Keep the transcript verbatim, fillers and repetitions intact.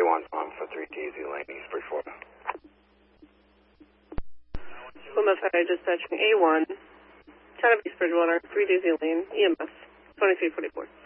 one on for three D Z Lane, East Bridgewater. Plymouth High dispatching A one, town of East Bridgewater, three D Z Lane, E M S, twenty-three forty-four.